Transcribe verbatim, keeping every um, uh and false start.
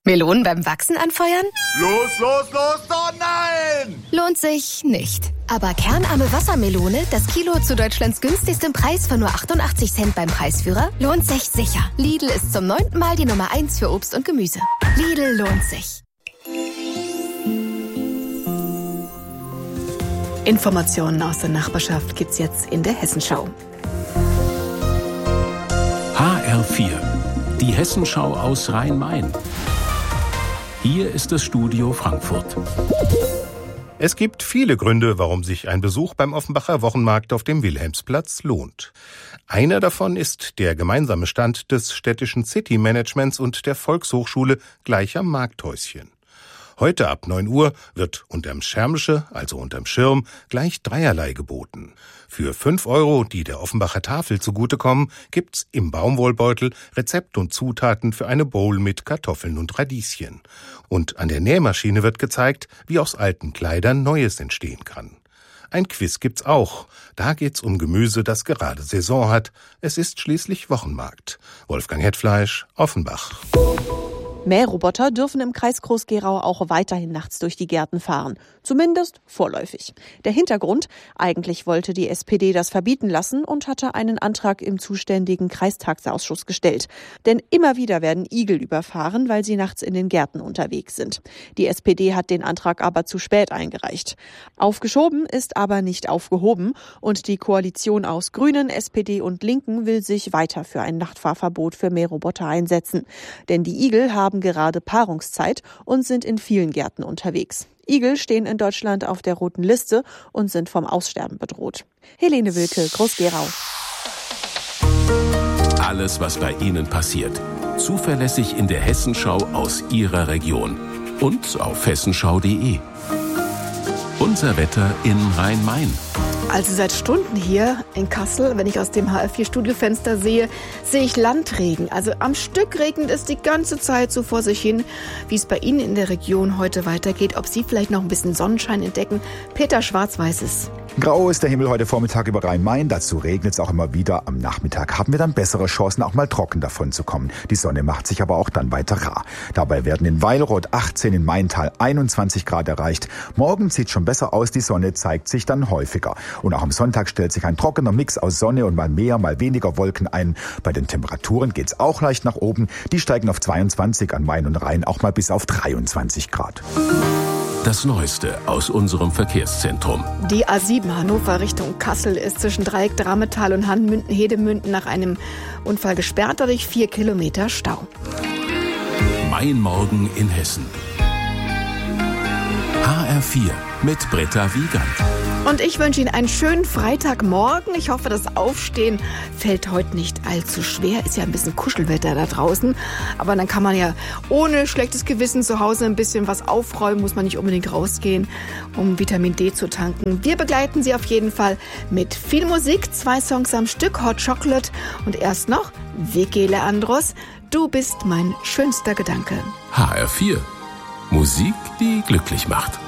Melonen beim Wachsen anfeuern? Los, los, los, oh nein! Lohnt sich nicht. Aber kernarme Wassermelone, das Kilo zu Deutschlands günstigstem Preis von nur achtundachtzig Cent beim Preisführer, lohnt sich sicher. Lidl ist zum neunten Mal die Nummer eins für Obst und Gemüse. Lidl lohnt sich. Informationen aus der Nachbarschaft gibt's jetzt in der Hessenschau. H R vier, die Hessenschau aus Rhein-Main. Hier ist das Studio Frankfurt. Es gibt viele Gründe, warum sich ein Besuch beim Offenbacher Wochenmarkt auf dem Wilhelmsplatz lohnt. Einer davon ist der gemeinsame Stand des städtischen City-Managements und der Volkshochschule gleich am Markthäuschen. Heute ab neun Uhr wird unterm Schirmsche, also unterm Schirm, gleich dreierlei geboten. Für fünf Euro, die der Offenbacher Tafel zugutekommen, gibt's im Baumwollbeutel Rezept und Zutaten für eine Bowl mit Kartoffeln und Radieschen. Und an der Nähmaschine wird gezeigt, wie aus alten Kleidern Neues entstehen kann. Ein Quiz gibt's auch. Da geht's um Gemüse, das gerade Saison hat. Es ist schließlich Wochenmarkt. Wolfgang Hetfleisch, Offenbach. Mähroboter dürfen im Kreis Groß-Gerau auch weiterhin nachts durch die Gärten fahren. Zumindest vorläufig. Der Hintergrund: Eigentlich wollte die S P D das verbieten lassen und hatte einen Antrag im zuständigen Kreistagsausschuss gestellt. Denn immer wieder werden Igel überfahren, weil sie nachts in den Gärten unterwegs sind. Die S P D hat den Antrag aber zu spät eingereicht. Aufgeschoben ist aber nicht aufgehoben. Und die Koalition aus Grünen, S P D und Linken will sich weiter für ein Nachtfahrverbot für Mähroboter einsetzen. Denn die Igel haben gerade Paarungszeit und sind in vielen Gärten unterwegs. Igel stehen in Deutschland auf der roten Liste und sind vom Aussterben bedroht. Helene Wilke, Groß-Gerau. Alles, was bei Ihnen passiert, zuverlässig in der Hessenschau aus Ihrer Region und auf hessenschau punkt de. Unser Wetter in Rhein-Main. Also seit Stunden hier in Kassel, wenn ich aus dem H R vier Studiofenster sehe, sehe ich Landregen. Also am Stück regnet es die ganze Zeit so vor sich hin. Wie es bei Ihnen in der Region heute weitergeht, ob Sie vielleicht noch ein bisschen Sonnenschein entdecken. Peter Schwarz weiß es. Grau ist der Himmel heute Vormittag über Rhein-Main. Dazu regnet es auch immer wieder. Am Nachmittag haben wir dann bessere Chancen, auch mal trocken davon zu kommen. Die Sonne macht sich aber auch dann weiter rar. Dabei werden in Weilroth achtzehn, in Maintal einundzwanzig Grad erreicht. Morgen sieht schon besser aus. Die Sonne zeigt sich dann häufiger. Und auch am Sonntag stellt sich ein trockener Mix aus Sonne und mal mehr, mal weniger Wolken ein. Bei den Temperaturen geht's auch leicht nach oben. Die steigen auf zweiundzwanzig, an Main und Rhein auch mal bis auf dreiundzwanzig Grad. Das Neueste aus unserem Verkehrszentrum. Die A sieben Hannover Richtung Kassel ist zwischen Dreieck Drametal und Hanmünden-Hedemünden nach einem Unfall gesperrt, dadurch vier Kilometer Stau. Mein Morgen in Hessen. H R vier mit Britta Wiegand. Und ich wünsche Ihnen einen schönen Freitagmorgen. Ich hoffe, das Aufstehen fällt heute nicht allzu schwer. Ist ja ein bisschen Kuschelwetter da draußen. Aber dann kann man ja ohne schlechtes Gewissen zu Hause ein bisschen was aufräumen. Muss man nicht unbedingt rausgehen, um Vitamin D zu tanken. Wir begleiten Sie auf jeden Fall mit viel Musik. Zwei Songs am Stück, Hot Chocolate. Und erst noch Vicky Leandros. Du bist mein schönster Gedanke. H R vier. Musik, die glücklich macht.